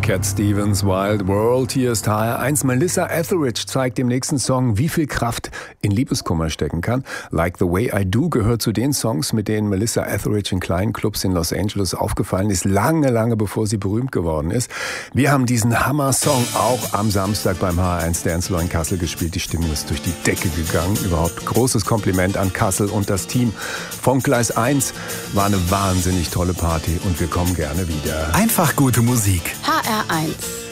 Cat Stevens, Wild World. Hier ist HR1. Melissa Etheridge zeigt im nächsten Song, wie viel Kraft in Liebeskummer stecken kann. Like the Way I Do gehört zu den Songs, mit denen Melissa Etheridge in kleinen Clubs in Los Angeles aufgefallen ist, lange bevor sie berühmt geworden ist. Wir haben diesen Hammer-Song auch am Samstag beim HR1 Dance Floor in Kassel gespielt. Die Stimmung ist durch die Decke gegangen. Überhaupt großes Kompliment an Kassel und das Team von Gleis 1. War eine wahnsinnig tolle Party und wir kommen gerne wieder. Einfach gute Musik. HR1